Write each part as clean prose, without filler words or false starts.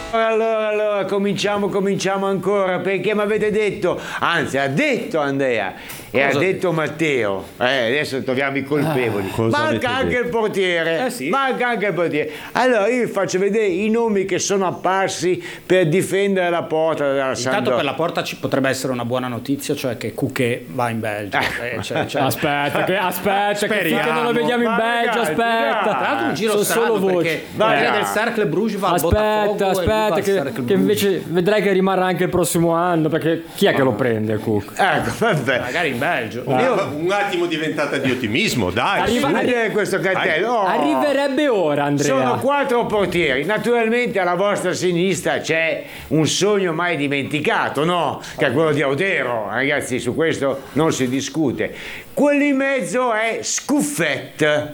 Allora, cominciamo ancora, perché mi avete detto, anzi ha detto Andrea e ha detto Matteo, adesso troviamo i colpevoli, manca anche il portiere, manca anche il portiere. Allora io vi faccio vedere i nomi che sono apparsi per difendere la porta della Sampdoria. Intanto per la porta ci potrebbe essere una buona notizia, cioè che Cuquet va in Belgio. Aspetta, che non lo vediamo in Belgio, aspetta. Tra l'altro un giro sono strano solo voci. perché del Cercle Bruges va al Botafogo. Aspetta, che invece vedrai che rimarrà anche il prossimo anno, perché chi è che lo prende il Cook? Ecco, vabbè. Magari in Belgio. Un attimo diventata di ottimismo, dai. Questo cartello. Arriverebbe ora, Andrea. Sono 4 portieri. Naturalmente alla vostra sinistra c'è un sogno mai dimenticato, no? Che è quello di Audero. Ragazzi, su questo non si discute. Quello in mezzo è Scuffet.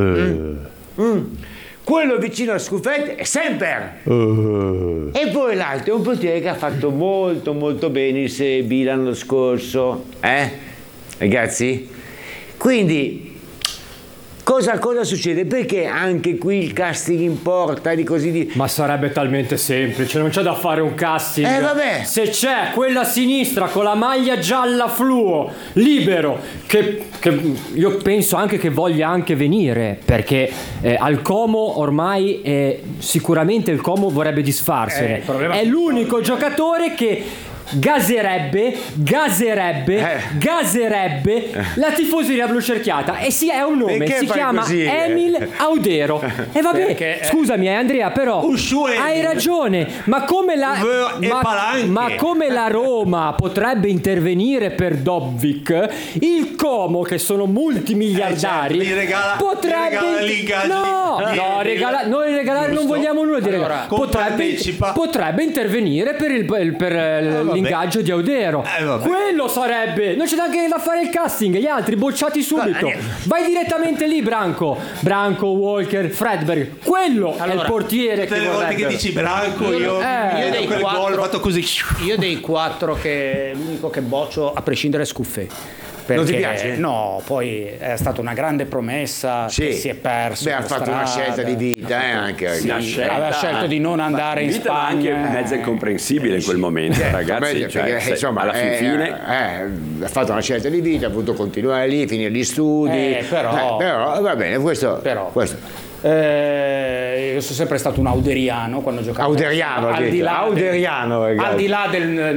Quello vicino a Scuffet è Semper. E poi l'altro è un portiere che ha fatto molto molto bene il Serie B l'anno scorso, ragazzi? Quindi cosa succede? Perché anche qui il casting importa di così di... Ma sarebbe talmente semplice, non c'è da fare un casting. Vabbè. Se c'è quella a sinistra con la maglia gialla fluo, libero, che io penso anche che voglia anche venire, perché al Como ormai sicuramente il Como vorrebbe disfarsene. È l'unico giocatore che gaserebbe la tifoseria blu cerchiata, e sì, è un nome, perché si chiama così? Emil Audero. E vabbè, perché, scusami Andrea, però hai ragione, ma come la Roma potrebbe intervenire per Dobbik, il Como, che sono multimiliardari, potrebbe non vogliamo nulla di regalare, potrebbe intervenire per l'ingaggio di Audero. Quello sarebbe, non c'è neanche da fare il casting, gli altri bocciati subito. Vai direttamente lì, Branco, Walker, Fredberg, quello è il portiere. Tutte le volte che dici Branco io dei quel gol fatto così. Io dei 4 che l'unico che boccio a prescindere è Scuffet. Non ti piace? No, poi è stata una grande promessa che si è perso. Beh, ha fatto una scelta di vita anche. Aveva scelto di non andare in Spagna. Anche mezza incomprensibile in quel momento, ragazzi. Perché, insomma, alla fine ha fatto una scelta di vita, ha voluto continuare lì, finire gli studi. Però va bene, questo. Io sono sempre stato un auderiano quando giocavo. Auderiano, al di là Auderiano, al di là del